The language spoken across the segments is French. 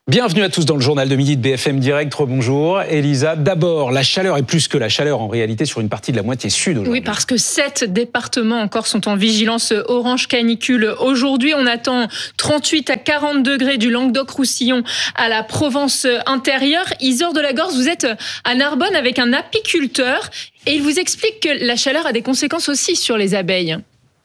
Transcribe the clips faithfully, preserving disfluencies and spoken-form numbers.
Bienvenue à tous dans le journal de midi de B F M Direct. Bonjour Elisa. D'abord, la chaleur est plus que la chaleur en réalité sur une partie de la moitié sud aujourd'hui. Oui, parce que sept départements encore sont en vigilance orange canicule. Aujourd'hui, on attend trente-huit à quarante degrés du Languedoc-Roussillon à la Provence intérieure. Isor de la Gorce, vous êtes à Narbonne avec un apiculteur et il vous explique que la chaleur a des conséquences aussi sur les abeilles.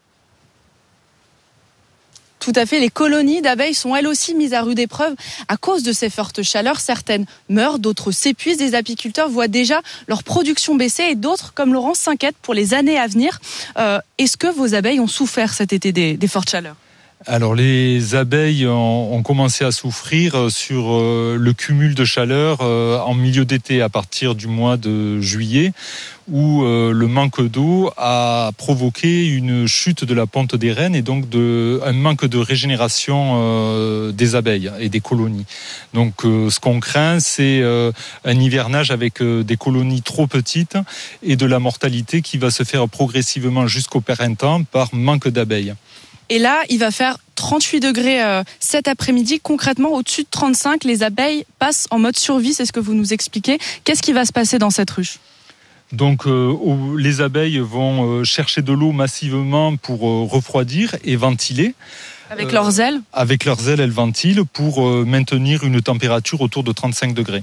Tout à fait, les colonies d'abeilles sont elles aussi mises à rude épreuve à cause de ces fortes chaleurs. Certaines meurent, d'autres s'épuisent. Des apiculteurs voient déjà leur production baisser et d'autres, comme Laurence, s'inquiètent pour les années à venir. Euh, est-ce que vos abeilles ont souffert cet été des, des fortes chaleurs ? Alors les abeilles ont, ont commencé à souffrir sur euh, le cumul de chaleur euh, en milieu d'été à partir du mois de juillet où euh, le manque d'eau a provoqué une chute de la ponte des reines et donc de, un manque de régénération euh, des abeilles et des colonies. Donc euh, ce qu'on craint, c'est euh, un hivernage avec euh, des colonies trop petites et de la mortalité qui va se faire progressivement jusqu'au printemps par manque d'abeilles. Et là, il va faire trente-huit degrés euh, cet après-midi. Concrètement, au-dessus de trente-cinq, les abeilles passent en mode survie, c'est ce que vous nous expliquez. Qu'est-ce qui va se passer dans cette ruche ? Donc euh, les abeilles vont euh, chercher de l'eau massivement pour euh, refroidir et ventiler. Avec euh, leurs ailes ? Avec leurs ailes, elles ventilent pour euh, maintenir une température autour de trente-cinq degrés.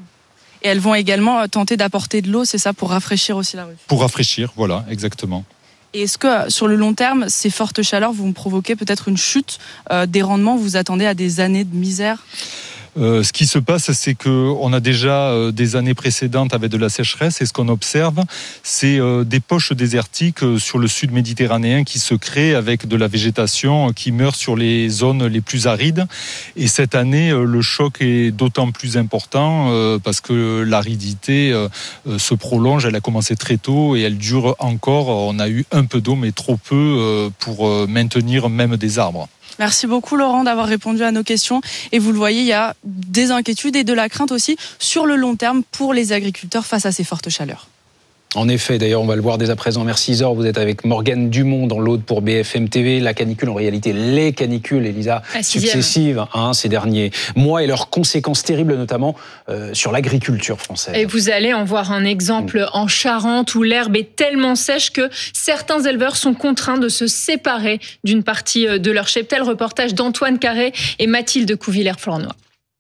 Et elles vont également tenter d'apporter de l'eau, c'est ça, pour rafraîchir aussi la ruche ? Pour rafraîchir, voilà, exactement. Et est-ce que, sur le long terme, ces fortes chaleurs vont provoquer peut-être une chute euh, des rendements ? Vous attendez à des années de misère ? Euh, ce qui se passe, c'est qu'on a déjà euh, des années précédentes avec de la sécheresse et ce qu'on observe, c'est euh, des poches désertiques euh, sur le sud méditerranéen qui se créent avec de la végétation euh, qui meurt sur les zones les plus arides. Et cette année, euh, le choc est d'autant plus important euh, parce que l'aridité euh, euh, se prolonge. Elle a commencé très tôt et elle dure encore. On a eu un peu d'eau, mais trop peu euh, pour euh, maintenir même des arbres. Merci beaucoup Laurent d'avoir répondu à nos questions. Et vous le voyez, il y a des inquiétudes et de la crainte aussi sur le long terme pour les agriculteurs face à ces fortes chaleurs. En effet, d'ailleurs, on va le voir dès à présent. Merci Isor, vous êtes avec Morgane Dumont dans l'Aude pour B F M T V. La canicule, en réalité, les canicules, Elisa, successives hein, ces derniers mois et leurs conséquences terribles, notamment euh, sur l'agriculture française. Et vous allez en voir un exemple mmh. en Charente où l'herbe est tellement sèche que certains éleveurs sont contraints de se séparer d'une partie de leur cheptel. Reportage d'Antoine Carré et Mathilde Couvillère-Flornois.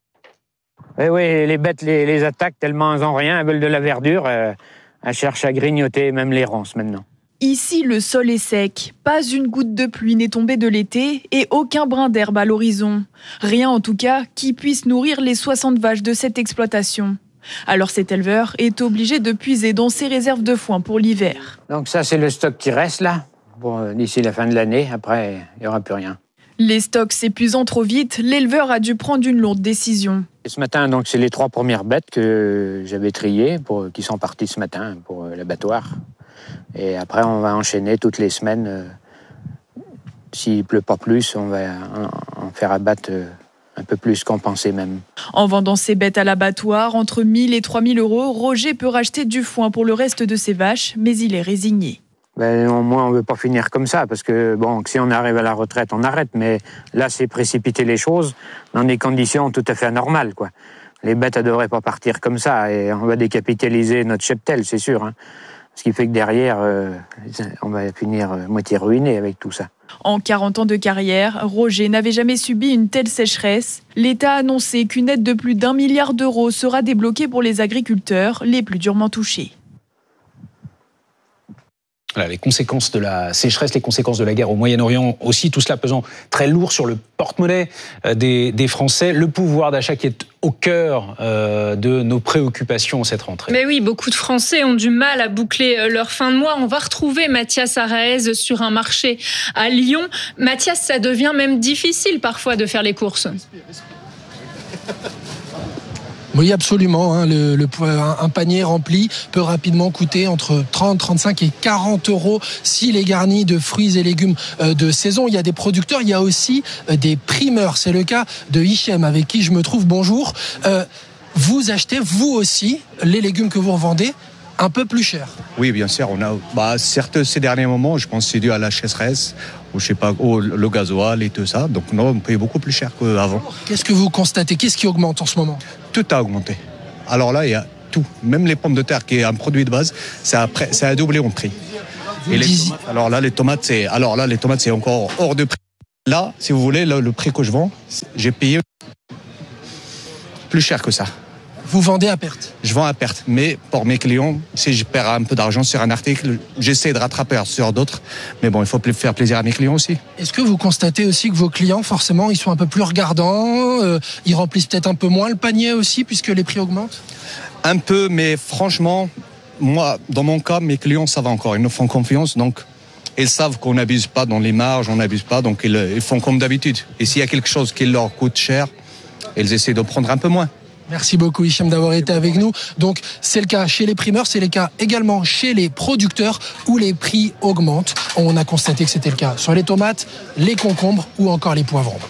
Oui, oui, les bêtes les, les attaquent tellement elles n'ont rien, elles veulent de la verdure. Euh... Elle cherche à grignoter même les ronces maintenant. Ici, le sol est sec. Pas une goutte de pluie n'est tombée de l'été et aucun brin d'herbe à l'horizon. Rien en tout cas qui puisse nourrir les soixante vaches de cette exploitation. Alors cet éleveur est obligé de puiser dans ses réserves de foin pour l'hiver. Donc ça, c'est le stock qui reste là, bon, d'ici la fin de l'année. Après, il n'y aura plus rien. Les stocks s'épuisant trop vite, l'éleveur a dû prendre une lourde décision. Et ce matin, donc, c'est les trois premières bêtes que j'avais triées, pour, qui sont parties ce matin pour l'abattoir. Et après, on va enchaîner toutes les semaines. Euh, s'il ne pleut pas plus, on va en, en faire abattre euh, un peu plus qu'on pensait même. En vendant ses bêtes à l'abattoir, entre mille et trois mille euros, Roger peut racheter du foin pour le reste de ses vaches, mais il est résigné. Ben, au moins, on ne veut pas finir comme ça, parce que bon, si on arrive à la retraite, on arrête. Mais là, c'est précipiter les choses dans des conditions tout à fait anormales, quoi. Les bêtes ne devraient pas partir comme ça, et on va décapitaliser notre cheptel, c'est sûr. Hein. Ce qui fait que derrière, euh, on va finir euh, moitié ruiné avec tout ça. En quarante ans de carrière, Roger n'avait jamais subi une telle sécheresse. L'État a annoncé qu'une aide de plus d'un milliard d'euros sera débloquée pour les agriculteurs les plus durement touchés. Voilà, les conséquences de la sécheresse, les conséquences de la guerre au Moyen-Orient aussi, tout cela pesant très lourd sur le porte-monnaie des, des Français. Le pouvoir d'achat qui est au cœur euh, de nos préoccupations cette rentrée. Mais oui, beaucoup de Français ont du mal à boucler leur fin de mois. On va retrouver Mathias Araez sur un marché à Lyon. Mathias, ça devient même difficile parfois de faire les courses. Oui, absolument. Hein. Le, le, un panier rempli peut rapidement coûter entre trente, trente-cinq et quarante euros s'il est garni de fruits et légumes de saison. Il y a des producteurs, il y a aussi des primeurs. C'est le cas de Hichem, avec qui je me trouve. Bonjour. Euh, vous achetez, vous aussi, les légumes que vous revendez un peu plus cher. Oui, bien sûr. On a, bah, certes, ces derniers moments, je pense que c'est dû à la sécheresse, ou je sais pas, au, le gasoil et tout ça. Donc non, on paye beaucoup plus cher qu'avant. Qu'est-ce que vous constatez? Qu'est-ce qui augmente en ce moment? Tout a augmenté. Alors là, il y a tout. Même les pommes de terre, qui est un produit de base, ça a, ça a doublé en prix. Et les tomates, alors là, les tomates, c'est, alors là, les tomates, c'est encore hors de prix. Là, si vous voulez, le, le prix que je vends, j'ai payé plus cher que ça. Vous vendez à perte? Je vends à perte, mais pour mes clients, si je perds un peu d'argent sur un article, j'essaie de rattraper sur d'autres. Mais bon, il faut faire plaisir à mes clients aussi. Est-ce que vous constatez aussi que vos clients, forcément, ils sont un peu plus regardants, euh, ils remplissent peut-être un peu moins le panier aussi, puisque les prix augmentent? Un peu, mais franchement, moi, dans mon cas, mes clients, ça va encore. Ils nous font confiance, donc ils savent qu'on n'abuse pas dans les marges, on n'abuse pas, donc ils, ils font comme d'habitude. Et s'il y a quelque chose qui leur coûte cher, ils essaient de prendre un peu moins. Merci beaucoup Hicham d'avoir été avec nous. Donc c'est le cas chez les primeurs, c'est le cas également chez les producteurs où les prix augmentent. On a constaté que c'était le cas sur les tomates, les concombres ou encore les poivrons.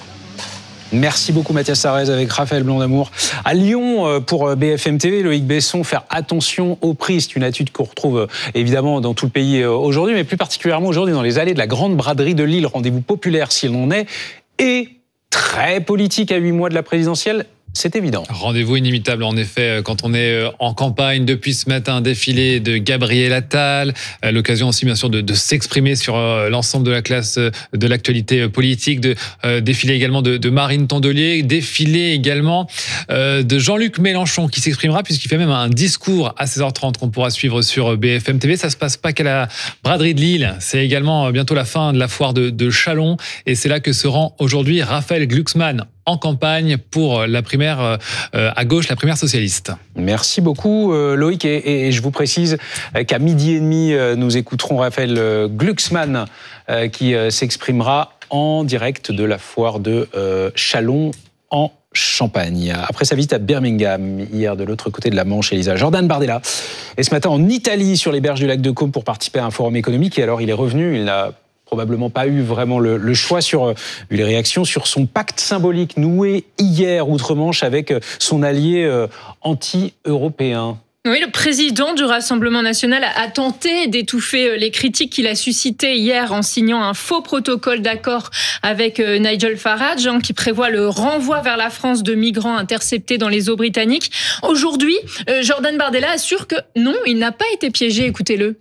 Merci beaucoup Mathias Sarrez avec Raphaël Blanc-d'Amour. À Lyon, pour B F M T V, Loïc Besson, faire attention aux prix. C'est une attitude qu'on retrouve évidemment dans tout le pays aujourd'hui, mais plus particulièrement aujourd'hui dans les allées de la Grande Braderie de Lille. Rendez-vous populaire s'il en est et très politique à huit mois de la présidentielle. C'est évident. Rendez-vous inimitable, en effet, quand on est en campagne. Depuis ce matin, un défilé de Gabriel Attal. L'occasion aussi, bien sûr, de, de s'exprimer sur l'ensemble de la classe de l'actualité politique. De euh, défilé également de, de Marine Tondelier. Défilé également euh, de Jean-Luc Mélenchon, qui s'exprimera, puisqu'il fait même un discours à seize heures trente qu'on pourra suivre sur B F M T V. Ça se passe pas qu'à la braderie de Lille. C'est également bientôt la fin de la foire de, de Châlons. Et c'est là que se rend aujourd'hui Raphaël Glucksmann, en campagne pour la primaire euh, à gauche, la primaire socialiste. Merci beaucoup euh, Loïc et, et je vous précise qu'à midi et demi euh, nous écouterons Raphaël Glucksmann euh, qui euh, s'exprimera en direct de la foire de euh, Châlons en Champagne. Après sa visite à Birmingham hier de l'autre côté de la Manche, Elisa, Jordan Bardella est ce matin en Italie sur les berges du lac de Côme pour participer à un forum économique et alors il est revenu, il n'a probablement pas eu vraiment le, le choix sur vu les réactions sur son pacte symbolique noué hier outre-Manche avec son allié euh, anti-européen. Oui, le président du Rassemblement national a tenté d'étouffer les critiques qu'il a suscitées hier en signant un faux protocole d'accord avec Nigel Farage, hein, qui prévoit le renvoi vers la France de migrants interceptés dans les eaux britanniques. Aujourd'hui, Jordan Bardella assure que non, il n'a pas été piégé. Écoutez-le.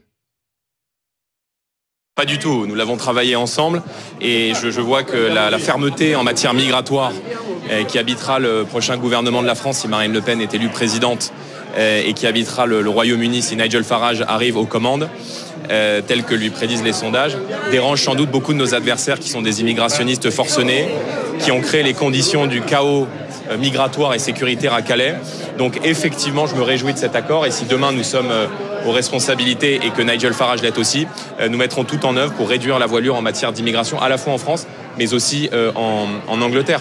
Pas du tout, nous l'avons travaillé ensemble et je, je vois que la, la fermeté en matière migratoire eh, qui habitera le prochain gouvernement de la France si Marine Le Pen est élue présidente eh, et qui habitera le, le Royaume-Uni si Nigel Farage arrive aux commandes, eh, tel que lui prédisent les sondages, dérange sans doute beaucoup de nos adversaires qui sont des immigrationnistes forcenés, qui ont créé les conditions du chaos migratoire et sécuritaire à Calais. Donc effectivement, je me réjouis de cet accord et si demain nous sommes aux responsabilités et que Nigel Farage l'est aussi, nous mettrons tout en œuvre pour réduire la voilure en matière d'immigration, à la fois en France, mais aussi en, en Angleterre.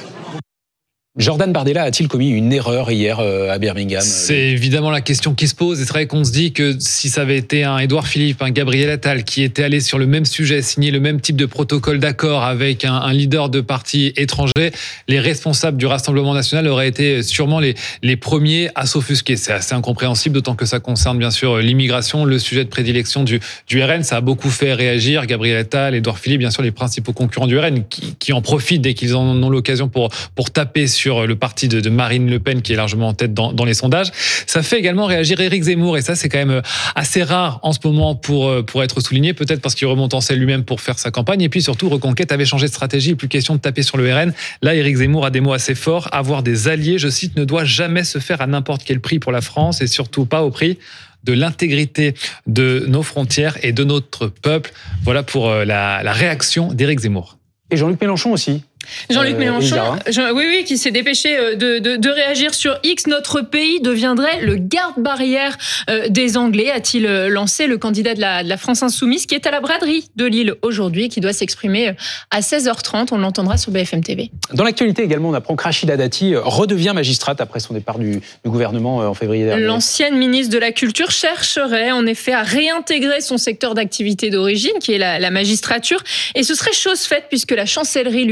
Jordan Bardella a-t-il commis une erreur hier à Birmingham? C'est évidemment la question qui se pose. Et c'est vrai qu'on se dit que si ça avait été un Édouard Philippe, un Gabriel Attal qui était allé sur le même sujet, signer le même type de protocole d'accord avec un, un leader de parti étranger, les responsables du Rassemblement national auraient été sûrement les, les premiers à s'offusquer. C'est assez incompréhensible, d'autant que ça concerne bien sûr l'immigration, le sujet de prédilection du, du R N. Ça a beaucoup fait réagir Gabriel Attal, Édouard Philippe, bien sûr les principaux concurrents du R N, qui, qui en profitent dès qu'ils en ont l'occasion pour, pour taper sur sur le parti de, de Marine Le Pen qui est largement en tête dans, dans les sondages. Ça fait également réagir Éric Zemmour et ça c'est quand même assez rare en ce moment pour, pour être souligné, peut-être parce qu'il remonte en selle lui-même pour faire sa campagne et puis surtout Reconquête avait changé de stratégie, plus question de taper sur le R N. Là Éric Zemmour a des mots assez forts, avoir des alliés, je cite, ne doit jamais se faire à n'importe quel prix pour la France et surtout pas au prix de l'intégrité de nos frontières et de notre peuple. Voilà pour la, la réaction d'Éric Zemmour. Et Jean-Luc Mélenchon aussi. Jean-Luc euh, Mélenchon, Jean, oui, oui, qui s'est dépêché de, de, de réagir sur X. Notre pays deviendrait le garde-barrière des Anglais, a-t-il lancé le candidat de la, de la France Insoumise, qui est à la braderie de Lille aujourd'hui et qui doit s'exprimer à seize heures trente. On l'entendra sur B F M T V. Dans l'actualité également, on apprend que Rachida Dati redevient magistrate après son départ du, du gouvernement en février dernier. L'ancienne ministre de la Culture chercherait en effet à réintégrer son secteur d'activité d'origine, qui est la, la magistrature. Et ce serait chose faite puisque la chancellerie lui a proposé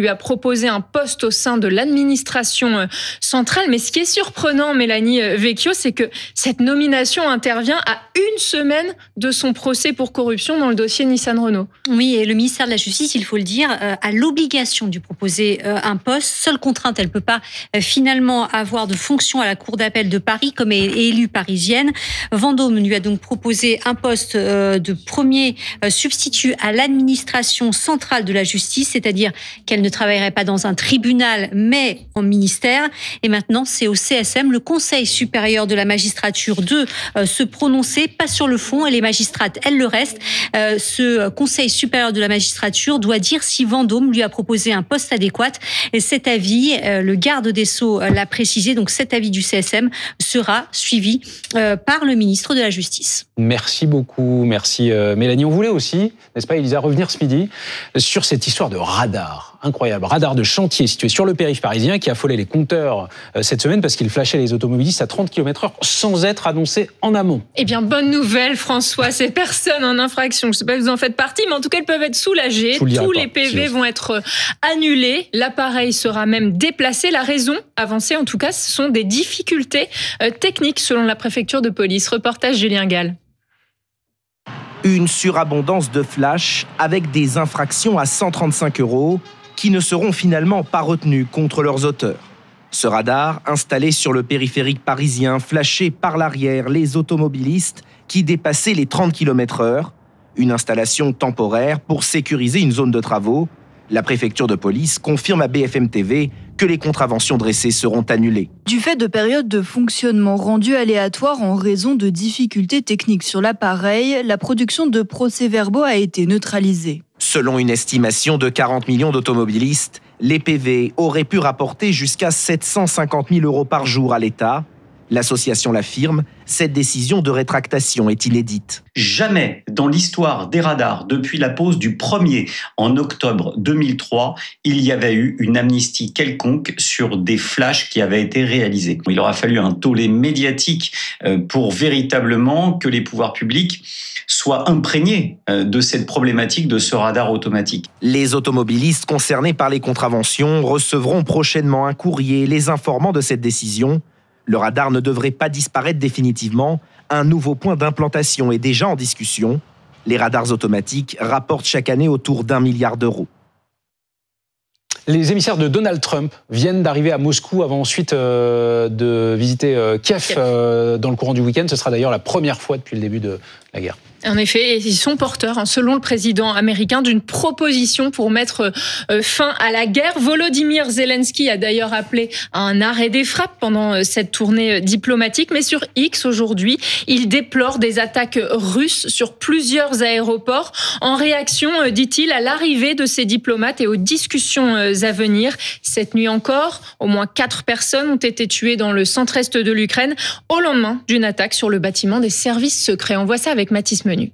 proposer un poste au sein de l'administration centrale. Mais ce qui est surprenant, Mélanie Vecchio, c'est que cette nomination intervient à une semaine de son procès pour corruption dans le dossier Nissan-Renault. Oui, et le ministère de la Justice, il faut le dire, a l'obligation de lui proposer un poste. Seule contrainte, elle ne peut pas finalement avoir de fonction à la Cour d'appel de Paris comme élue parisienne. Vendôme lui a donc proposé un poste de premier substitut à l'administration centrale de la justice, c'est-à-dire qu'elle ne travaillerait pas dans un tribunal, mais en ministère. Et maintenant, c'est au C S M, le Conseil supérieur de la magistrature, de se prononcer, pas sur le fond, et les magistrates, elles le restent. Ce Conseil supérieur de la magistrature doit dire si Vendôme lui a proposé un poste adéquat. Et cet avis, le garde des Sceaux l'a précisé, donc cet avis du C S M sera suivi par le ministre de la Justice. Merci beaucoup, merci Mélanie. On voulait aussi, n'est-ce pas Elisa, revenir ce midi sur cette histoire de radar. Incroyable, radar de chantier situé sur le périph' parisien qui affolait les compteurs cette semaine parce qu'il flashait les automobilistes à trente kilomètres heure sans être annoncé en amont. Eh bien, bonne nouvelle François, ces personnes en infraction, je ne sais pas si vous en faites partie, mais en tout cas elles peuvent être soulagées. Tous les P V vont être annulés, l'appareil sera même déplacé. La raison avancée en tout cas, ce sont des difficultés techniques selon la préfecture de police. Reportage Julien Gall. Une surabondance de flash avec des infractions à cent trente-cinq euros qui ne seront finalement pas retenues contre leurs auteurs. Ce radar, installé sur le périphérique parisien, flashait par l'arrière les automobilistes qui dépassaient les trente kilomètres heure. Une installation temporaire pour sécuriser une zone de travaux. La préfecture de police confirme à B F M T V que les contraventions dressées seront annulées. Du fait de périodes de fonctionnement rendues aléatoires en raison de difficultés techniques sur l'appareil, la production de procès-verbaux a été neutralisée. Selon une estimation de quarante millions d'automobilistes, les P V auraient pu rapporter jusqu'à sept cent cinquante mille euros par jour à l'État. L'association l'affirme, cette décision de rétractation est inédite. Jamais dans l'histoire des radars, depuis la pose du premier en octobre deux mille trois, il y avait eu une amnistie quelconque sur des flashs qui avaient été réalisés. Il aura fallu un tollé médiatique pour véritablement que les pouvoirs publics soient imprégnés de cette problématique de ce radar automatique. Les automobilistes concernés par les contraventions recevront prochainement un courrier les informant de cette décision. Le radar ne devrait pas disparaître définitivement. Un nouveau point d'implantation est déjà en discussion. Les radars automatiques rapportent chaque année autour d'un milliard d'euros. Les émissaires de Donald Trump viennent d'arriver à Moscou avant ensuite euh, de visiter euh, Kiev euh, dans le courant du week-end. Ce sera d'ailleurs la première fois depuis le début de la guerre. En effet, ils sont porteurs, hein, selon le président américain, d'une proposition pour mettre euh, fin à la guerre. Volodymyr Zelensky a d'ailleurs appelé à un arrêt des frappes pendant euh, cette tournée diplomatique. Mais sur X aujourd'hui, il déplore des attaques russes sur plusieurs aéroports. En réaction, euh, dit-il, à l'arrivée de ces diplomates et aux discussions euh, à venir. Cette nuit encore, au moins quatre personnes ont été tuées dans le centre-est de l'Ukraine au lendemain d'une attaque sur le bâtiment des services secrets. On voit ça avec Mathis Menu.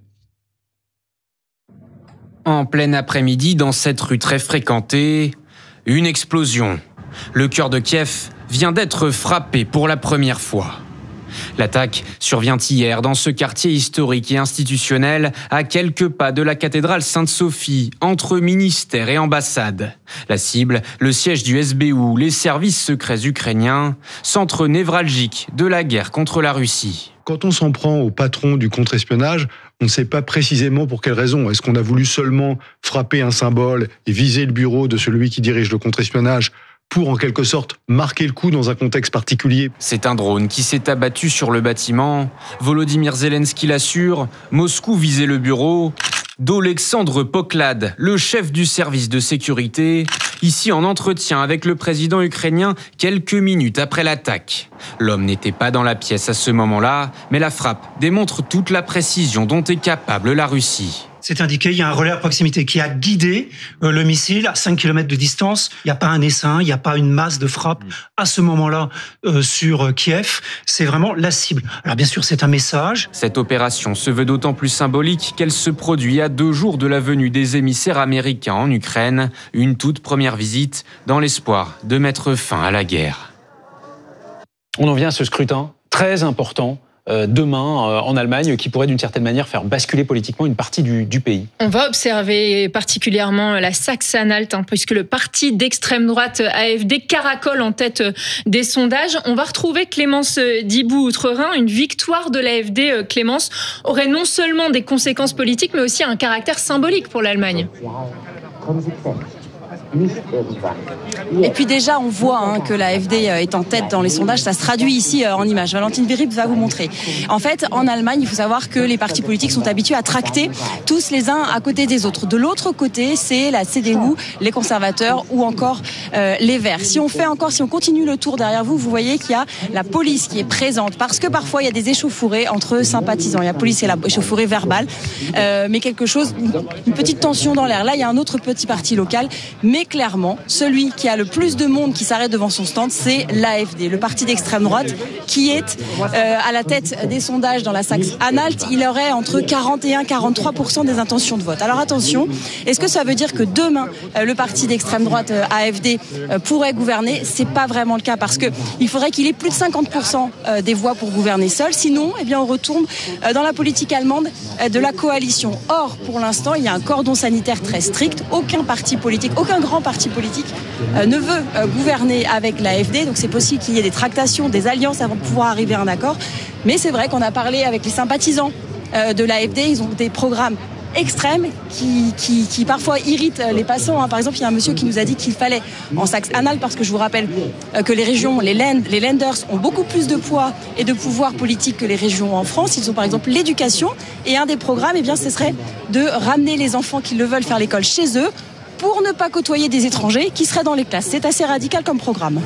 En plein après-midi, dans cette rue très fréquentée, une explosion. Le cœur de Kiev vient d'être frappé pour la première fois. L'attaque survient hier dans ce quartier historique et institutionnel à quelques pas de la cathédrale Sainte-Sophie, entre ministère et ambassade. La cible, le siège du S B U, les services secrets ukrainiens, centre névralgique de la guerre contre la Russie. Quand on s'en prend au patron du contre-espionnage, on ne sait pas précisément pour quelle raison. Est-ce qu'on a voulu seulement frapper un symbole et viser le bureau de celui qui dirige le contre-espionnage pour en quelque sorte marquer le coup dans un contexte particulier? C'est un drone qui s'est abattu sur le bâtiment. Volodymyr Zelensky l'assure, Moscou visait le bureau d'Olexandre Poklad, le chef du service de sécurité, ici en entretien avec le président ukrainien quelques minutes après l'attaque. L'homme n'était pas dans la pièce à ce moment-là, mais la frappe démontre toute la précision dont est capable la Russie. C'est indiqué, il y a un relais à proximité qui a guidé le missile à cinq kilomètres de distance. Il n'y a pas un essaim, il n'y a pas une masse de frappe à ce moment-là euh, sur Kiev. C'est vraiment la cible. Alors bien sûr, c'est un message. Cette opération se veut d'autant plus symbolique qu'elle se produit à deux jours de la venue des émissaires américains en Ukraine. Une toute première visite dans l'espoir de mettre fin à la guerre. On en vient à ce scrutin très important euh, demain euh, en Allemagne qui pourrait d'une certaine manière faire basculer politiquement une partie du, du pays. On va observer particulièrement la Sachsen-Anhalt, hein, puisque le parti d'extrême droite A F D caracole en tête des sondages. On va retrouver Clémence Dibou-Outre-Rhin. Une victoire de l'A F D, Clémence, aurait non seulement des conséquences politiques, mais aussi un caractère symbolique pour l'Allemagne. Et puis déjà, on voit hein, que la A F D est en tête dans les sondages. Ça se traduit ici en images. Valentine Virib va vous montrer. En fait, en Allemagne, il faut savoir que les partis politiques sont habitués à tracter tous les uns à côté des autres. De l'autre côté, c'est la C D U, les conservateurs ou encore euh, les Verts. Si on fait encore, si on continue le tour derrière vous, vous voyez qu'il y a la police qui est présente parce que parfois il y a des échauffourées entre sympathisants. Il y a la police et la échauffourée verbale, euh, mais quelque chose, une petite tension dans l'air. Là, il y a un autre petit parti local, mais clairement, celui qui a le plus de monde qui s'arrête devant son stand, c'est l'A F D, le parti d'extrême droite, qui est euh, à la tête des sondages dans la Sachsen-Anhalt. Il aurait entre quarante et un à quarante-trois pour cent des intentions de vote. Alors attention, est-ce que ça veut dire que demain, euh, le parti d'extrême droite euh, A F D euh, pourrait gouverner? C'est pas vraiment le cas parce que il faudrait qu'il ait plus de cinquante pour cent euh, des voix pour gouverner seul. Sinon, eh bien, on retourne euh, dans la politique allemande euh, de la coalition. Or, pour l'instant, il y a un cordon sanitaire très strict. Aucun parti politique, aucun grand parti politique euh, ne veut euh, gouverner avec l'A F D, donc c'est possible qu'il y ait des tractations, des alliances avant de pouvoir arriver à un accord. Mais c'est vrai qu'on a parlé avec les sympathisants euh, de l'A F D, ils ont des programmes extrêmes qui, qui, qui parfois irritent les passants. Par exemple, il y a un monsieur qui nous a dit qu'il fallait en Sachsen-Anhalt, parce que je vous rappelle euh, que les régions, les, land, les Länders ont beaucoup plus de poids et de pouvoir politique que les régions en France. Ils ont par exemple l'éducation, et un des programmes, eh bien, ce serait de ramener les enfants qui le veulent faire l'école chez eux, pour ne pas côtoyer des étrangers qui seraient dans les classes. C'est assez radical comme programme.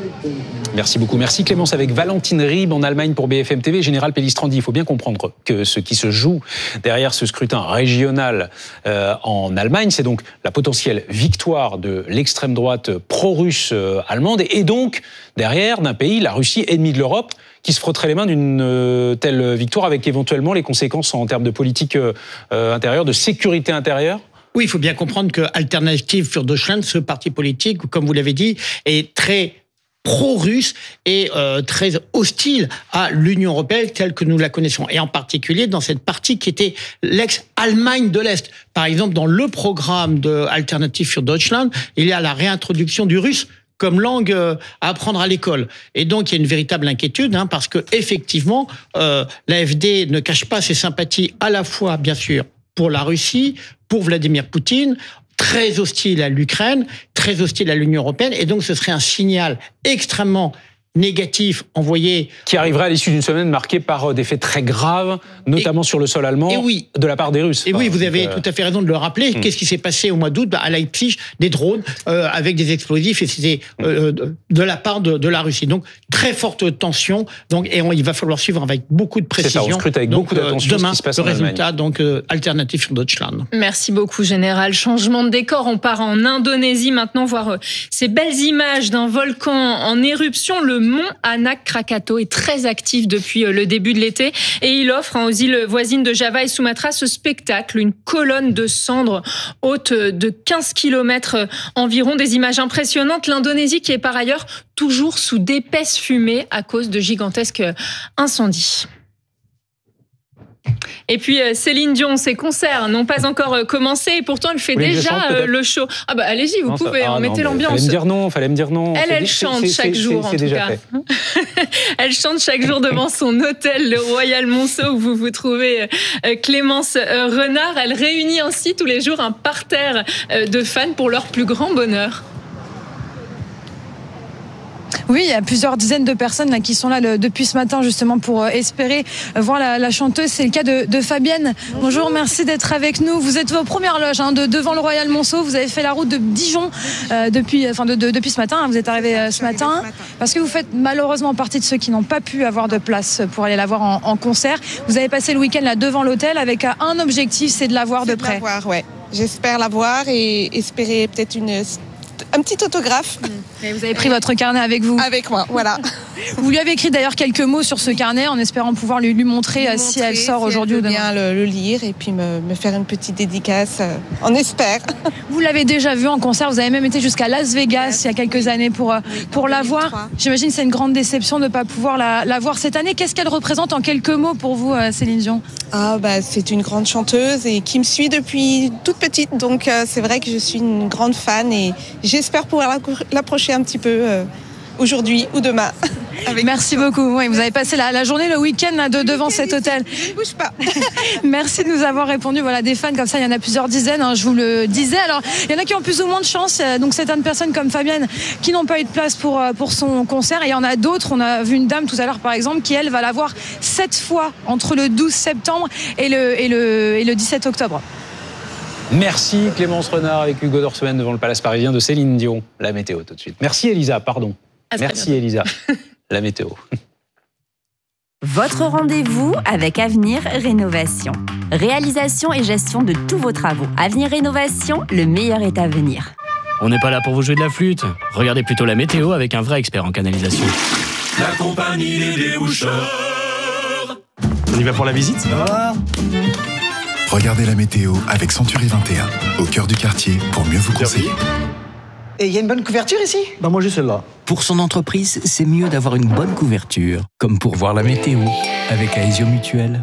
Merci beaucoup. Merci Clémence. Avec Valentine Rib en Allemagne pour B F M T V. Général Pellistrandi, il faut bien comprendre que ce qui se joue derrière ce scrutin régional euh, en Allemagne, c'est donc la potentielle victoire de l'extrême droite pro-russe euh, allemande et donc derrière d'un pays, la Russie, ennemi de l'Europe, qui se frotterait les mains d'une euh, telle victoire avec éventuellement les conséquences en termes de politique euh, intérieure, de sécurité intérieure. Oui, il faut bien comprendre que Alternative für Deutschland, ce parti politique, comme vous l'avez dit, est très pro-russe et euh, très hostile à l'Union européenne telle que nous la connaissons. Et en particulier dans cette partie qui était l'ex-Allemagne de l'Est. Par exemple, dans le programme de Alternative für Deutschland, il y a la réintroduction du russe comme langue à apprendre à l'école. Et donc, il y a une véritable inquiétude, hein, parce que effectivement, euh, l'A F D ne cache pas ses sympathies à la fois, bien sûr, pour la Russie, pour Vladimir Poutine, très hostile à l'Ukraine, très hostile à l'Union européenne, et donc ce serait un signal extrêmement négatif envoyé... Qui arriverait à l'issue d'une semaine marquée par des faits très graves, notamment et, sur le sol allemand, oui, de la part des Russes. Et enfin, oui, vous avez euh... tout à fait raison de le rappeler. Hum. Qu'est-ce qui s'est passé au mois d'août à Leipzig? Des drones euh, avec des explosifs, et c'était euh, de, de la part de, de la Russie. Donc, très forte tension, donc, et on, il va falloir suivre avec beaucoup de précision. C'est ça, on scrute avec donc, beaucoup d'attention euh, demain, ce qui se passe le en résultat, Allemagne. donc, euh, Alternative für Deutschland. Merci beaucoup, Général. Changement de décor, on part en Indonésie maintenant, voir euh, ces belles images d'un volcan en éruption, le mont Anak Krakatau est très actif depuis le début de l'été et il offre aux îles voisines de Java et Sumatra ce spectacle, une colonne de cendres haute de quinze kilomètres environ, des images impressionnantes. L'Indonésie qui est par ailleurs toujours sous d'épaisses fumées à cause de gigantesques incendies. Et puis Céline Dion, ses concerts n'ont pas encore commencé et pourtant elle fait déjà chante, le show. Ah bah allez-y, vous non, pouvez, ça, ah, mettez non, l'ambiance. Fallait me dire non, fallait me dire non. Elle, elle chante c'est, chaque c'est, jour c'est, c'est en tout cas. Elle chante chaque jour devant son hôtel, le Royal Monceau, où vous vous trouvez Clémence Renard. Elle réunit ainsi tous les jours un parterre de fans pour leur plus grand bonheur. Oui, il y a plusieurs dizaines de personnes là, qui sont là le, depuis ce matin justement pour euh, espérer euh, voir la, la chanteuse. C'est le cas de, de Fabienne. Bonjour. Bonjour, merci d'être avec nous. Vous êtes aux premières loges hein, de, devant le Royal Monceau. Vous avez fait la route de Dijon euh, depuis, enfin de, de, depuis ce matin. Hein, vous êtes arrivé euh, ce matin, ce matin parce que vous faites malheureusement partie de ceux qui n'ont pas pu avoir de place pour aller la voir en, en concert. Vous avez passé le week-end là devant l'hôtel avec un objectif, c'est de la voir de près. De la voir, ouais. J'espère la voir et espérer peut-être une... un petit autographe. Et vous avez pris votre carnet avec vous? Avec moi, voilà. Vous lui avez écrit d'ailleurs quelques mots sur ce carnet en espérant pouvoir lui, lui montrer, lui si montrer, elle sort si aujourd'hui ou demain. Bien le, le lire et puis me, me faire une petite dédicace, euh, on espère. Vous l'avez déjà vu en concert, vous avez même été jusqu'à Las Vegas ouais. il y a quelques années pour, oui, pour la voir. J'imagine que c'est une grande déception de ne pas pouvoir la, la voir cette année. Qu'est-ce qu'elle représente en quelques mots pour vous, Céline Dion? Ah bah, c'est une grande chanteuse et qui me suit depuis toute petite, donc euh, c'est vrai que je suis une grande fan et j'espère pouvoir l'approcher un petit peu euh, aujourd'hui ou demain. Avec Merci beaucoup. Oui, vous avez passé la, la journée, le week-end de, devant cet hôtel. Ne bouge pas. Merci de nous avoir répondu. Voilà, des fans comme ça, il y en a plusieurs dizaines, hein, je vous le disais. Alors, il y en a qui ont plus ou moins de chance. Donc, certaines personnes comme Fabienne qui n'ont pas eu de place pour, pour son concert. Et il y en a d'autres. On a vu une dame tout à l'heure, par exemple, qui, elle, va la voir sept fois entre le douze septembre et le, et le, et le dix-sept octobre. Merci Clémence Renard avec Hugo Dorsoen devant le Palace parisien de Céline Dion. La météo tout de suite. Merci Elisa, pardon. Merci Elisa. La météo. Votre rendez-vous avec Avenir Rénovation. Réalisation et gestion de tous vos travaux. Avenir Rénovation, le meilleur est à venir. On n'est pas là pour vous jouer de la flûte. Regardez plutôt la météo avec un vrai expert en canalisation. La compagnie des déboucheurs. On y va pour la visite ? Ah. Regardez la météo avec Century vingt et un, au cœur du quartier, pour mieux vous conseiller. Et il y a une bonne couverture ici ? Bah moi j'ai celle-là. Pour son entreprise, c'est mieux d'avoir une bonne couverture, comme pour voir la météo avec Aesio Mutuel.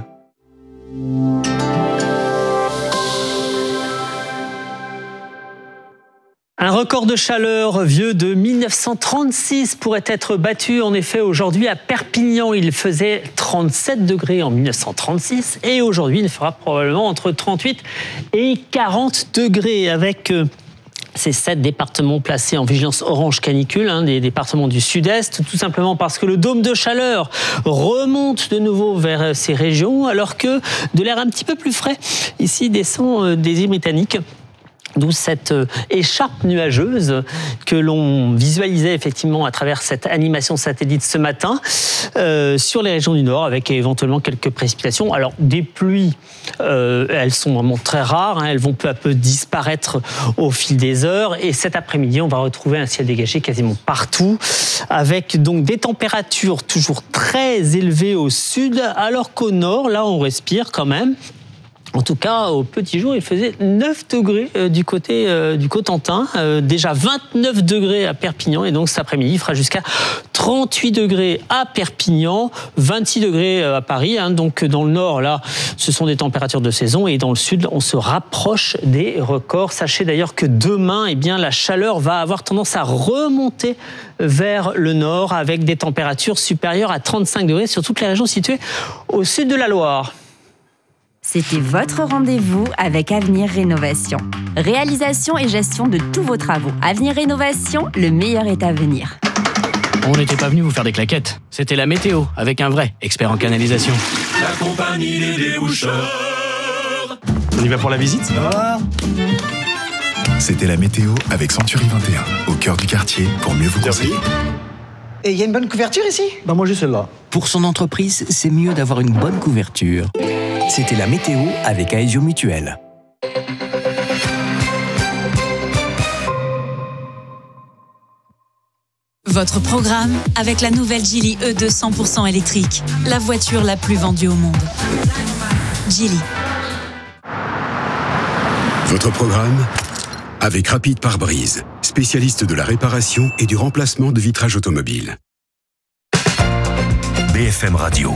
Un record de chaleur vieux de mille neuf cent trente-six pourrait être battu. En effet, aujourd'hui à Perpignan, il faisait trente-sept degrés en mille neuf cent trente-six et aujourd'hui, il fera probablement entre trente-huit et quarante degrés avec ces sept départements placés en vigilance orange canicule, hein, des départements du sud-est, tout simplement parce que le dôme de chaleur remonte de nouveau vers ces régions, alors que de l'air un petit peu plus frais ici descend des îles britanniques. D'où cette écharpe nuageuse que l'on visualisait effectivement à travers cette animation satellite ce matin euh, sur les régions du nord, avec éventuellement quelques précipitations. Alors des pluies, euh, elles sont vraiment très rares, hein, elles vont peu à peu disparaître au fil des heures. Et cet après-midi, on va retrouver un ciel dégagé quasiment partout, avec donc des températures toujours très élevées au sud, alors qu'au nord, là, on respire quand même. En tout cas, au petit jour, il faisait neuf degrés euh, du côté euh, du Cotentin, euh, déjà vingt-neuf degrés à Perpignan, et donc cet après-midi, il fera jusqu'à trente-huit degrés à Perpignan, vingt-six degrés à Paris. Hein, donc dans le nord, là, ce sont des températures de saison, et dans le sud, on se rapproche des records. Sachez d'ailleurs que demain, eh bien, la chaleur va avoir tendance à remonter vers le nord, avec des températures supérieures à trente-cinq degrés sur toutes les régions situées au sud de la Loire. C'était votre rendez-vous avec Avenir Rénovation. Réalisation et gestion de tous vos travaux. Avenir Rénovation, le meilleur est à venir. On n'était pas venu vous faire des claquettes. C'était la météo, avec un vrai expert en canalisation. La compagnie des déboucheurs. On y va pour la visite ? Ah. C'était la météo avec Century vingt et un, au cœur du quartier, pour mieux vous conseiller. Et il y a une bonne couverture ici ? Bah moi j'ai celle-là. Pour son entreprise, c'est mieux d'avoir une bonne couverture. C'était la météo avec Aesio Mutuel. Votre programme avec la nouvelle Geely E deux cent pour cent électrique, la voiture la plus vendue au monde. Geely. Votre programme avec Rapide Pare-Brise, spécialiste de la réparation et du remplacement de vitrages automobiles. B F M Radio.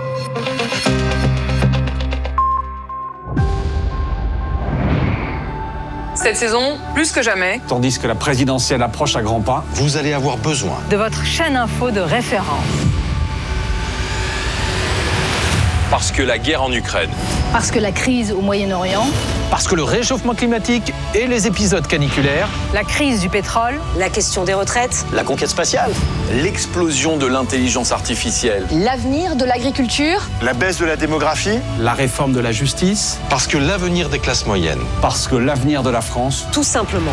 Cette saison, plus que jamais, tandis que la présidentielle approche à grands pas, vous allez avoir besoin de votre chaîne info de référence. Parce que la guerre en Ukraine. Parce que la crise au Moyen-Orient. Parce que le réchauffement climatique et les épisodes caniculaires. La crise du pétrole. La question des retraites. La conquête spatiale. L'explosion de l'intelligence artificielle. L'avenir de l'agriculture. La baisse de la démographie. La réforme de la justice. Parce que l'avenir des classes moyennes. Parce que l'avenir de la France. Tout simplement.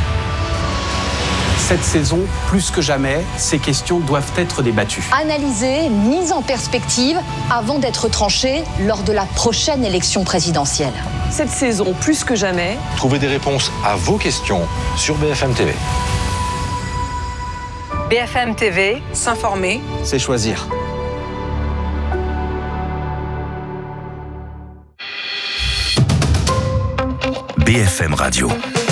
Cette saison, plus que jamais, ces questions doivent être débattues. Analysées, mises en perspective, avant d'être tranchées lors de la prochaine élection présidentielle. Cette saison, plus que jamais, trouvez des réponses à vos questions sur B F M T V. B F M T V, s'informer, c'est choisir. B F M Radio.